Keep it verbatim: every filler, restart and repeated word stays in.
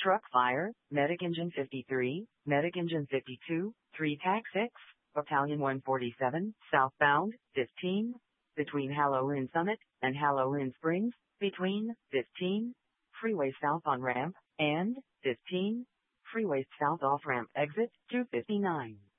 Truck fire, Medic Engine fifty-three, Medic Engine fifty-two, three T A C six, Battalion one forty-seven, southbound, fifteen, between Halloween Summit and Halloween Springs, between, fifteen, freeway south on ramp, and, fifteen, freeway south off ramp exit, two fifty-nine.